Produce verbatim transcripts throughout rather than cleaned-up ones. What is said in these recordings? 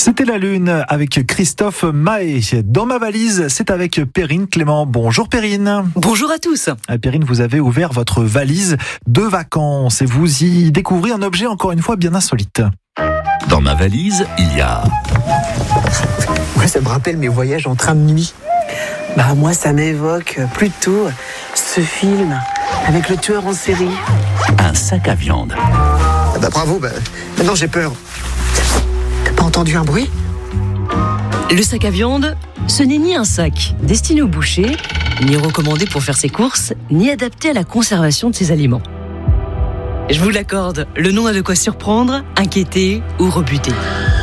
C'était la Lune avec Christophe Mahé. Dans ma valise, c'est avec Perrine Clément. Bonjour Perrine. Bonjour à tous. Perrine, vous avez ouvert votre valise de vacances et vous y découvrez un objet encore une fois bien insolite. Dans ma valise, il y a... Moi, ça me rappelle mes voyages en train de nuit. Bah, moi, ça m'évoque plutôt ce film avec le tueur en série. Un sac à viande. Ah bah bravo, bah, maintenant j'ai peur. T'as pas entendu un bruit ? Le sac à viande, ce n'est ni un sac destiné au boucher, ni recommandé pour faire ses courses, ni adapté à la conservation de ses aliments. Je vous l'accorde, le nom a de quoi surprendre, inquiéter ou rebuter.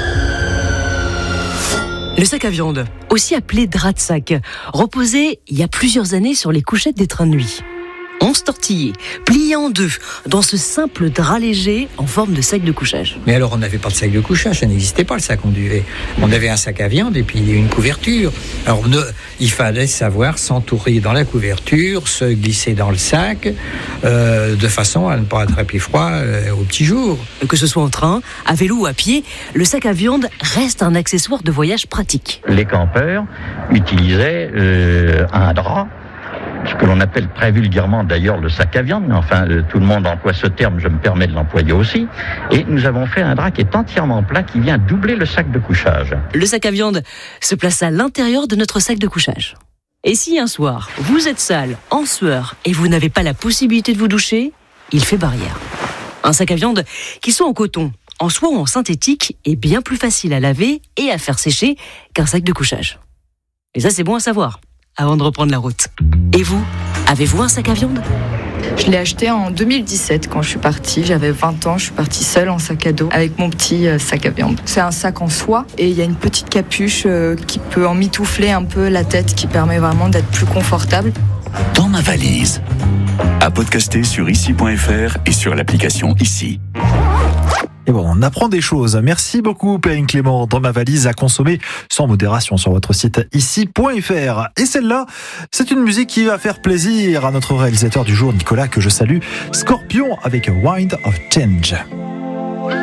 Le sac à viande, aussi appelé drap de sac, reposait il y a plusieurs années sur les couchettes des trains de nuit. onze tortillés, pliés en deux, dans ce simple drap léger en forme de sac de couchage. Mais alors, on n'avait pas de sac de couchage, ça n'existait pas le sac on duvet. On avait un sac à viande et puis une couverture. Alors, ne, il fallait savoir s'entourer dans la couverture, se glisser dans le sac, euh, de façon à ne pas attraper froid euh, au petit jour. Que ce soit en train, à vélo ou à pied, le sac à viande reste un accessoire de voyage pratique. Les campeurs utilisaient euh, un drap, ce que l'on appelle très vulgairement d'ailleurs le sac à viande, mais enfin euh, tout le monde emploie ce terme, je me permets de l'employer aussi, et nous avons fait un drap qui est entièrement plat, qui vient doubler le sac de couchage. Le sac à viande se place à l'intérieur de notre sac de couchage. Et si un soir, vous êtes sale, en sueur, et vous n'avez pas la possibilité de vous doucher, il fait barrière. Un sac à viande qui soit en coton, en soie ou en synthétique, est bien plus facile à laver et à faire sécher qu'un sac de couchage. Et ça, c'est bon à savoir, avant de reprendre la route. Et vous, avez-vous un sac à viande ? Je l'ai acheté en deux mille dix-sept quand je suis partie. J'avais vingt ans, je suis partie seule en sac à dos avec mon petit sac à viande. C'est un sac en soie et il y a une petite capuche qui peut emmitoufler un peu la tête, qui permet vraiment d'être plus confortable. Dans ma valise. À podcaster sur ici point f r et sur l'application Ici. Et bon, on apprend des choses. Merci beaucoup Perrine Clément. Dans ma valise, à consommer sans modération sur votre site ici point f r. Et celle-là, c'est une musique qui va faire plaisir à notre réalisateur du jour, Nicolas, que je salue. Scorpion avec Wind of Change.